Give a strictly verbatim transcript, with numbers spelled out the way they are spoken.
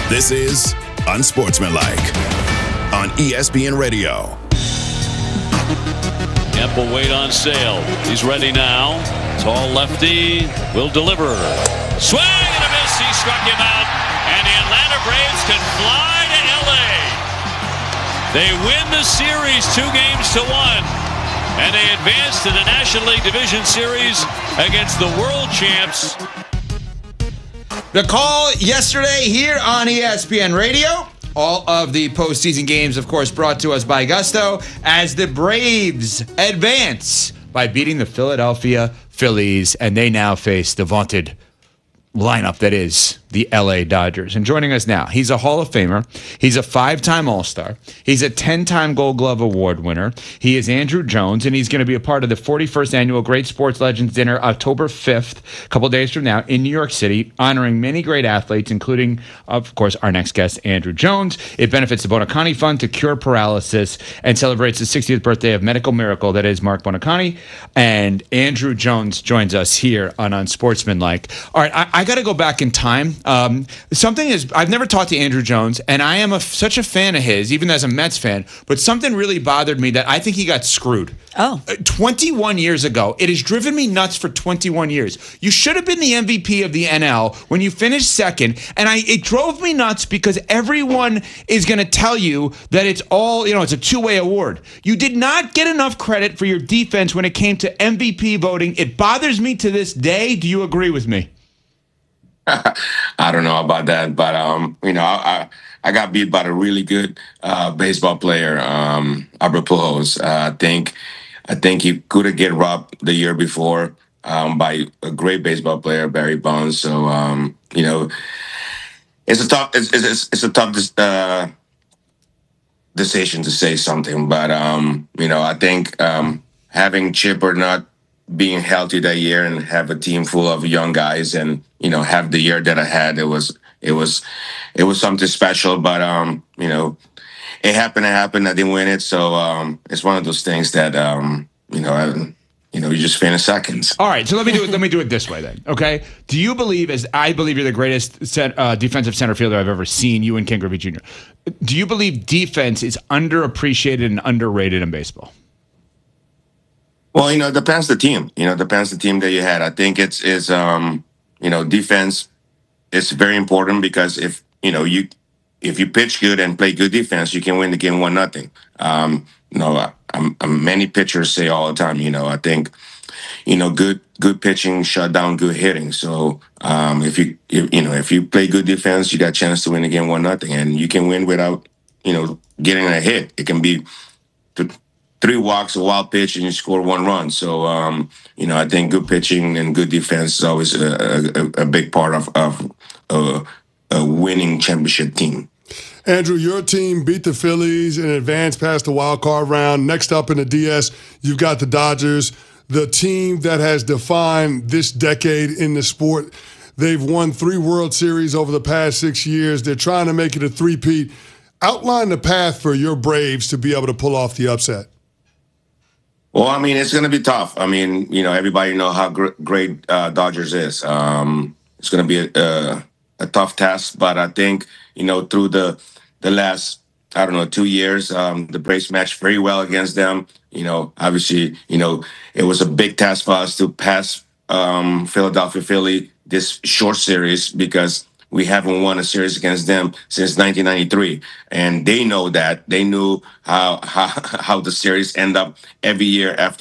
This is Unsportsmanlike on E S P N Radio. Kemp will wait on Sale. He's ready now. Tall lefty will deliver. Swing and a miss. He struck him out. And the Atlanta Braves can fly to L A. They win the series two games to one. And they advance to the National League Division Series against the world champs. The call yesterday here on E S P N Radio. All of the postseason games, of course, brought to us by Gusto as the Braves advance by beating the Philadelphia Phillies, and they now face the vaunted lineup that is the L A Dodgers. And joining us now, he's a Hall of Famer. He's a five-time All-Star. He's a ten-time Gold Glove Award winner. He is Andruw Jones, and he's going to be a part of the forty-first Annual Great Sports Legends Dinner October fifth, a couple days from now, in New York City, honoring many great athletes, including, of course, our next guest, Andruw Jones. It benefits the Buoniconti Fund to cure paralysis and celebrates the sixtieth birthday of medical miracle that is Mark Buoniconti. And Andruw Jones joins us here on Unsportsmanlike. All right, I, I got to go back in time. Um, something is, I've never talked to Andruw Jones, and I am a, such a fan of his, even as a Mets fan, but something really bothered me that I think he got screwed. Oh. Uh, twenty-one years ago. It has driven me nuts for twenty-one years. You should have been the M V P of the N L when you finished second, and I it drove me nuts because everyone is going to tell you that it's all, you know, it's a two-way award. You did not get enough credit for your defense when it came to M V P voting. It bothers me to this day. Do you agree with me? I don't know about that, but um, you know, I I got beat by a really good uh, baseball player, um, Albert Pujols. Uh, I think I think he could have get robbed the year before um, by a great baseball player, Barry Bonds. So um, you know, it's a tough it's it's, it's a tough uh, decision to say something, but um, you know, I think um, having Chip or not being healthy that year and have a team full of young guys and, you know, have the year that I had, it was, it was, it was something special, but, um, you know, it happened to happen. I didn't win it. So, um, it's one of those things that, um, you know, I, you know, you just finish seconds. All right. So let me do it. Let me do it this way then. Okay. Do you believe, as I believe you're the greatest set, uh, defensive center fielder I've ever seen, you and Ken Griffey Junior Do you believe defense is underappreciated and underrated in baseball? Well, you know, it depends the team. You know, it depends the team that you had. I think it's is um, you know, defense is very important because if you know you if you pitch good and play good defense, you can win the game one nothing. Um, you know, I'm, I'm, many pitchers say all the time. You know, I think you know good good pitching shut down good hitting. So um, if you if, you know if you play good defense, you got a chance to win the game one nothing, and you can win without you know getting a hit. It can be to, three walks, a wild pitch, and you score one run. So, um, you know, I think good pitching and good defense is always a, a, a big part of, of uh, a winning championship team. Andruw, your team beat the Phillies and advanced past the wild card round. Next up in the D S, you've got the Dodgers, the team that has defined this decade in the sport. They've won three World Series over the past six years. They're trying to make it a three-peat. Outline the path for your Braves to be able to pull off the upset. Well, I mean, it's going to be tough. I mean, you know, everybody know how gr- great uh, Dodgers is. Um, it's going to be a, a, a tough task, but I think, you know, through the the last, I don't know, two years, um, the Braves matched very well against them. You know, obviously, you know, it was a big task for us to pass um, Philadelphia Philly this short series because we haven't won a series against them since nineteen ninety-three, and they know that. They knew how how, how the series end up every year after